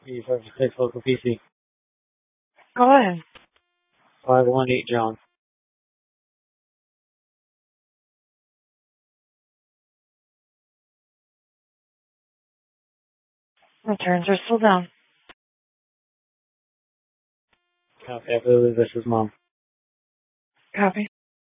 E56 local PC. Go ahead. 518 John. Returns are still down. Copy. I believe this is Mom. Copy.